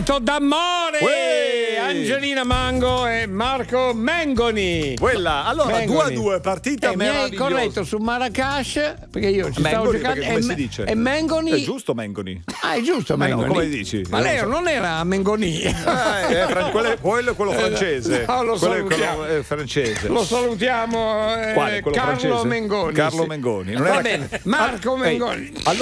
Momento d'amore! Angelina Mango e Marco Mengoni. Quella, allora Mengoni. 2-2, partita mi hai meravigliosa. corretto su Marracash perché io ci stavo Mengoni, giocando perché come si dice? e Mengoni. È giusto Mengoni. Ah, è giusto Ma no, Mengoni. come dici? Ma lei non era Mengoni. Quello è quello francese. No, lo quello salutiamo. è francese. Lo salutiamo, Quale? Quello Carlo francese? Mengoni. Carlo sì. Mengoni. Non Va era bene, Marco Mengoni. Allora